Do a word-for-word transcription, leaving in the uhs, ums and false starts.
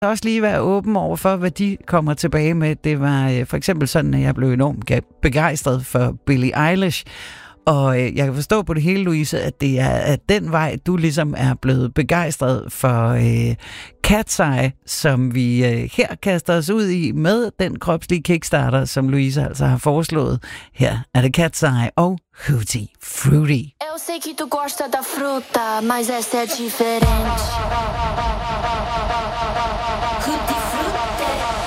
også lige være åben over for, hvad de kommer tilbage med. Det var øh, for eksempel sådan, at jeg blev enormt begejstret for Billie Eilish. Og øh, jeg kan forstå på det hele, Louise, at det er at den vej, du ligesom er blevet begejstret for øh, Cat's Eye, som vi øh, her kaster os ud i med den kropslige kickstarter, som Louise altså har foreslået. Her er det Cat's Eye og Hootie Fruity. Eu sei que tu gosta da fruta, mas essa é diferente. Hootie Fruity.